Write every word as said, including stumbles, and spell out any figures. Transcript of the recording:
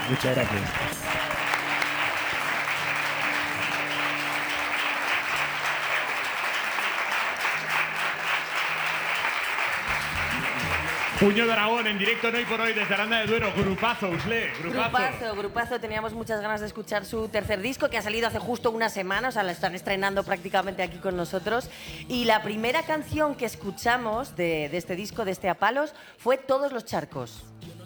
Muchas gracias. Puño Dragón en directo, no hoy por hoy, desde Aranda de Duero. Grupazo, Usle, grupazo. Grupazo, grupazo. Teníamos muchas ganas de escuchar su tercer disco, que ha salido hace justo una semana, o sea, lo están estrenando prácticamente aquí con nosotros. Y la primera canción que escuchamos de, de este disco, de este A Palos, fue Todos los charcos.